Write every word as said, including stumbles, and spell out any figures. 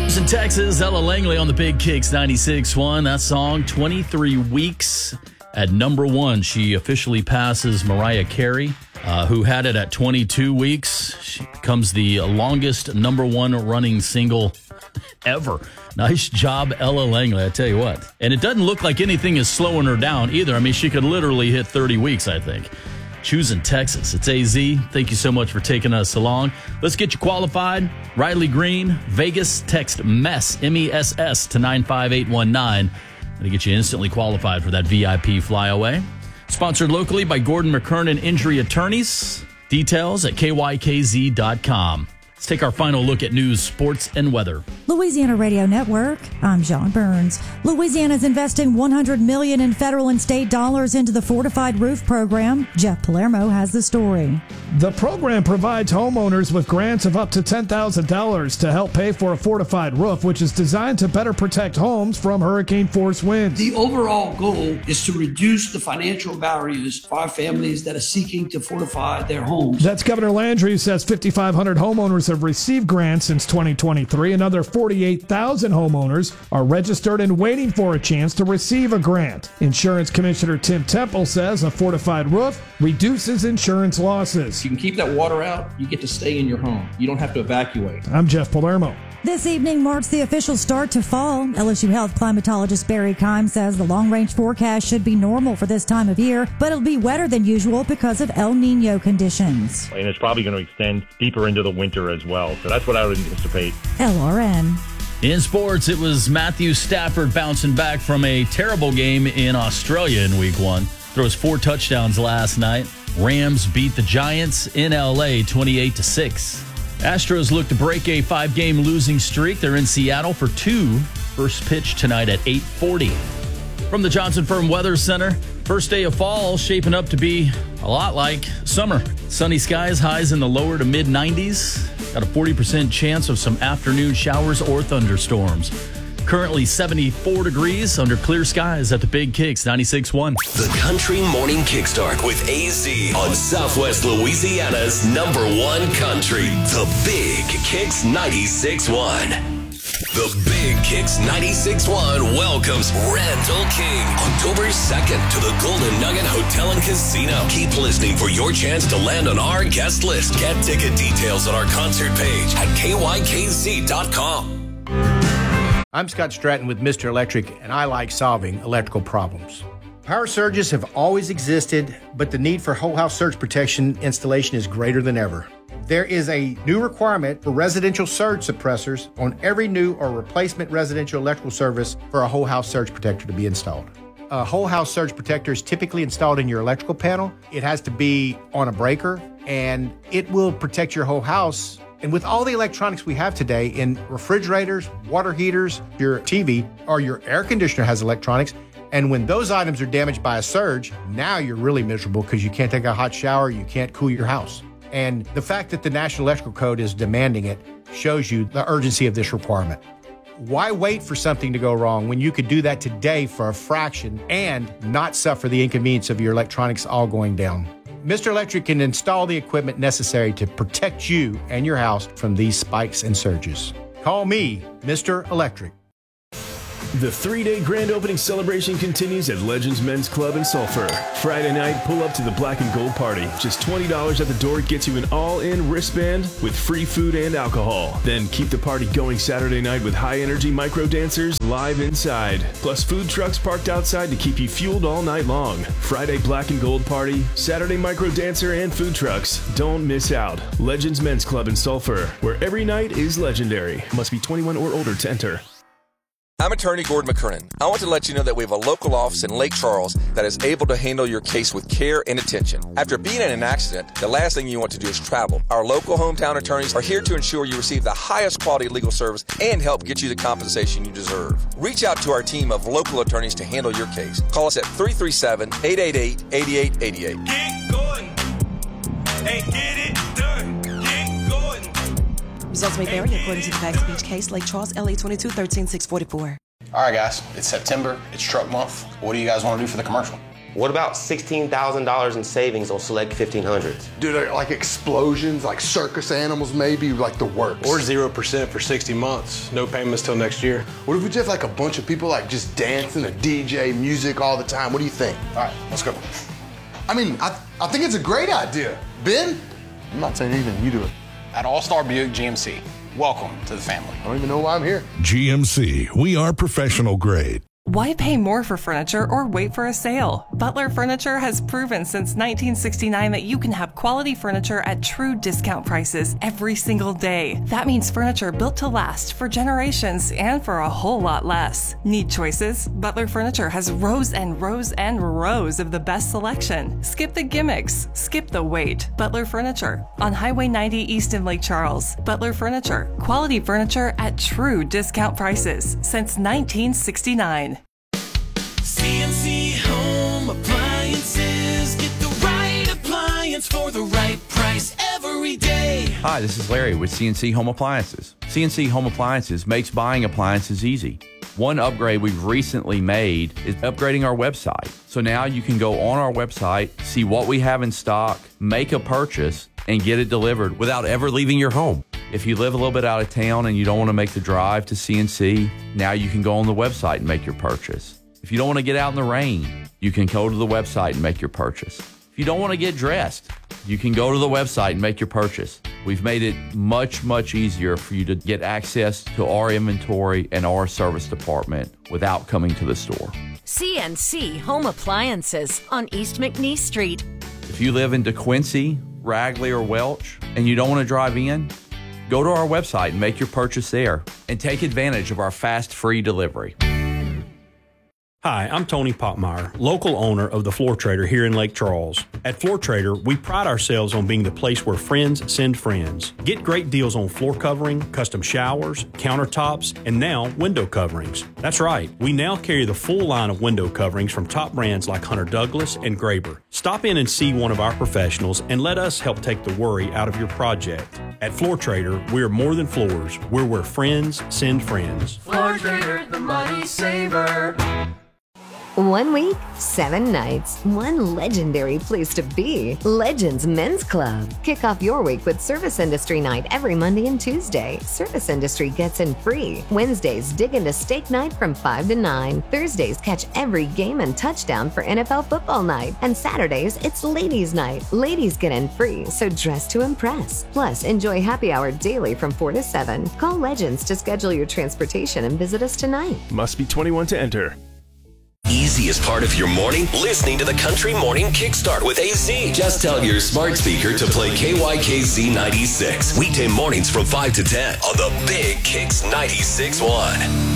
In Texas, Ella Langley on the Big Kicks ninety-six point one. That song, twenty-three weeks at number one. She officially passes Mariah Carey, uh, who had it at twenty-two weeks. She becomes the longest number one running single ever. Nice job, Ella Langley, I tell you what. And it doesn't look like anything is slowing her down either. I mean, she could literally hit thirty weeks, I think. Choosing Texas. It's A Z. Thank you so much for taking us along. Let's get you qualified. Riley Green, Vegas. Text MESS, M E S S, to nine five eight one nine. To get you instantly qualified for that V I P flyaway. Sponsored locally by Gordon McKernan Injury Attorneys. Details at K Y K Z dot com. Let's take our final look at news, sports, and weather. Louisiana Radio Network, I'm John Burns. Louisiana is investing one hundred million dollars in federal and state dollars into the Fortified Roof Program. Jeff Palermo has the story. The program provides homeowners with grants of up to ten thousand dollars to help pay for a fortified roof, which is designed to better protect homes from hurricane-force winds. The overall goal is to reduce the financial barriers for our families that are seeking to fortify their homes. That's Governor Landry, who says fifty-five hundred homeowners have received grants since twenty twenty-three. Another forty-eight thousand homeowners are registered and waiting for a chance to receive a grant. Insurance Commissioner Tim Temple says a fortified roof reduces insurance losses. You can keep that water out. You get to stay in your home. You don't have to evacuate. I'm Jeff Palermo. This evening marks the official start to fall. L S U Health climatologist Barry Keim says the long-range forecast should be normal for this time of year, but it'll be wetter than usual because of El Nino conditions. And it's probably going to extend deeper into the winter as well. So that's what I would anticipate. L R N. In sports, it was Matthew Stafford bouncing back from a terrible game in Australia in week one. Throws four touchdowns last night. Rams beat the Giants in L A twenty-eight to six. Astros look to break a five-game losing streak. They're in Seattle for two. First pitch tonight at eight forty. From the Johnson Firm Weather Center, first day of fall shaping up to be a lot like summer. Sunny skies, highs in the lower to mid nineties. Got a forty percent chance of some afternoon showers or thunderstorms. Currently seventy-four degrees under clear skies at the Big Kicks ninety-six point one. The Country Morning Kickstart with A Z on Southwest Louisiana's number one country. The Big Kicks ninety-six point one. The Big Kicks ninety-six point one welcomes Randall King October second to the Golden Nugget Hotel and Casino. Keep listening for your chance to land on our guest list. Get ticket details on our concert page at K Y K Z dot com. I'm Scott Stratton with Mister Electric, and I like solving electrical problems. Power surges have always existed, but the need for whole house surge protection installation is greater than ever. There is a new requirement for residential surge suppressors on every new or replacement residential electrical service for a whole house surge protector to be installed. A whole house surge protector is typically installed in your electrical panel. It has to be on a breaker, and it will protect your whole house. And with all the electronics we have today in refrigerators, water heaters, your T V, or your air conditioner has electronics, and when those items are damaged by a surge, now you're really miserable because you can't take a hot shower, you can't cool your house. And the fact that the National Electrical Code is demanding it shows you the urgency of this requirement. Why wait for something to go wrong when you could do that today for a fraction and not suffer the inconvenience of your electronics all going down? Mister Electric can install the equipment necessary to protect you and your house from these spikes and surges. Call me, Mister Electric. The three-day grand opening celebration continues at Legends Men's Club in Sulphur. Friday night, pull up to the Black and Gold Party. Just twenty dollars at the door gets you an all-in wristband with free food and alcohol. Then keep the party going Saturday night with high-energy micro dancers live inside. Plus food trucks parked outside to keep you fueled all night long. Friday Black and Gold Party, Saturday micro dancer and food trucks. Don't miss out. Legends Men's Club in Sulphur, where every night is legendary. Must be twenty-one or older to enter. I'm attorney Gordon McKernan. I want to let you know that we have a local office in Lake Charles that is able to handle your case with care and attention. After being in an accident, the last thing you want to do is travel. Our local hometown attorneys are here to ensure you receive the highest quality legal service and help get you the compensation you deserve. Reach out to our team of local attorneys to handle your case. Call us at three three seven, eight eight eight, eight eight eight eight. Get going and get it done. Get going. Results may vary according to the facts of each case. Lake Charles, L A twenty-two thirteen six forty-four. All right, guys, it's September. It's truck month. What do you guys want to do for the commercial? What about sixteen thousand dollars in savings on select fifteen hundreds? Dude, like explosions, like circus animals maybe, like the works. Or zero percent for sixty months. No payments till next year. What if we just have like a bunch of people like just dancing, a D J, music all the time? What do you think? All right, let's go. I mean, I, I think it's a great idea. Ben? I'm not saying anything, you do it. At All-Star Buick G M C, welcome to the family. I don't even know why I'm here. G M C, we are professional grade. Why pay more for furniture or wait for a sale? Butler Furniture has proven since nineteen sixty-nine that you can have quality furniture at true discount prices every single day. That means furniture built to last for generations and for a whole lot less. Need choices? Butler Furniture has rows and rows and rows of the best selection. Skip the gimmicks. Skip the wait. Butler Furniture on Highway ninety East in Lake Charles. Butler Furniture. Quality furniture at true discount prices since nineteen sixty-nine. C N C Home Appliances. Get the right appliance for the right price every day. Hi, this is Larry with C N C Home Appliances. C N C Home Appliances makes buying appliances easy. One upgrade we've recently made is upgrading our website. So now you can go on our website, see what we have in stock, make a purchase, and get it delivered without ever leaving your home. If you live a little bit out of town and you don't want to make the drive to C N C, now you can go on the website and make your purchase. If you don't want to get out in the rain, you can go to the website and make your purchase. If you don't want to get dressed, you can go to the website and make your purchase. We've made it much, much easier for you to get access to our inventory and our service department without coming to the store. C N C Home Appliances on East McNeese Street. If you live in DeQuincy, Ragley, or Welch, and you don't want to drive in, go to our website and make your purchase there and take advantage of our fast, free delivery. Hi, I'm Tony Poppmeyer, local owner of the Floor Trader here in Lake Charles. At Floor Trader, we pride ourselves on being the place where friends send friends. Get great deals on floor covering, custom showers, countertops, and now window coverings. That's right, we now carry the full line of window coverings from top brands like Hunter Douglas and Graber. Stop in and see one of our professionals and let us help take the worry out of your project. At Floor Trader, we're more than floors. We're where friends send friends. Floor Trader, the money saver. One week, seven nights, one legendary place to be. Legends Men's Club. Kick off your week with Service Industry Night every Monday and Tuesday. Service Industry gets in free. Wednesdays, dig into steak night from five to nine. Thursdays, catch every game and touchdown for N F L football night. And Saturdays, it's ladies' night. Ladies get in free, so dress to impress. Plus, enjoy happy hour daily from four to seven. Call Legends to schedule your transportation and visit us tonight. Must be twenty-one to enter. Easiest part of your morning? Listening to the Country Morning Kickstart with A Z. Just tell your smart speaker to play K Y K Z ninety-six. Weekday mornings from five to ten on the Big Kicks ninety-six point one.